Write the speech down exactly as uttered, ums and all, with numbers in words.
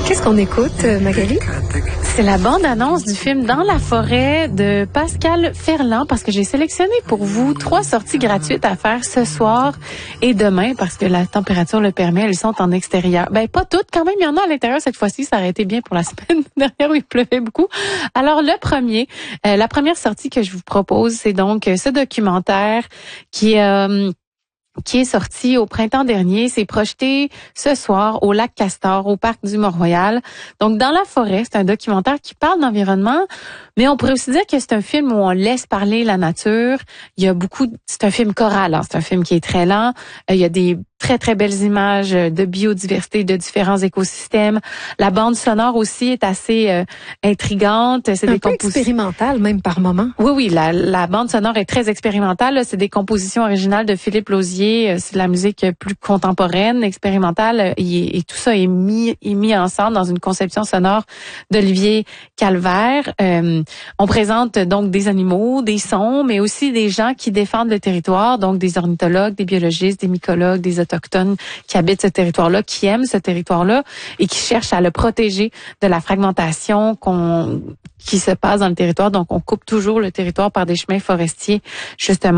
Qu'est-ce qu'on écoute, Magali? C'est la bande-annonce du film Dans la forêt de Pascal Ferland, parce que j'ai sélectionné pour vous trois sorties gratuites à faire ce soir et demain, parce que la température le permet. Elles sont en extérieur. Ben, pas toutes, quand même, il y en a à l'intérieur cette fois-ci. Ça aurait été bien pour la semaine dernière où il pleuvait beaucoup. Alors, le premier, euh, la première sortie que je vous propose, c'est donc ce documentaire qui est... Euh, qui est sorti au printemps dernier. C'est projeté ce soir au lac Castor, au parc du Mont-Royal. Donc, Dans la forêt, c'est un documentaire qui parle d'environnement, mais on pourrait aussi dire que c'est un film où on laisse parler la nature. Il y a beaucoup... C'est un film choral, hein. C'est un film qui est très lent. Il y a des très, très belles images de biodiversité, de différents écosystèmes. La bande sonore aussi est assez euh, intrigante. C'est un des peu compos... expérimental, même par moment. Oui, oui, la, la bande sonore est très expérimentale. C'est des compositions originales de Philippe Lausier. C'est de la musique plus contemporaine, expérimentale. Et, et tout ça est mis, est mis ensemble dans une conception sonore d'Olivier Calvaire. Euh, on présente donc des animaux, des sons, mais aussi des gens qui défendent le territoire, donc des ornithologues, des biologistes, des mycologues, des autochtones qui habitent ce territoire-là, qui aiment ce territoire-là et qui cherchent à le protéger de la fragmentation qu'on qui se passe dans le territoire. Donc, on coupe toujours le territoire par des chemins forestiers, justement.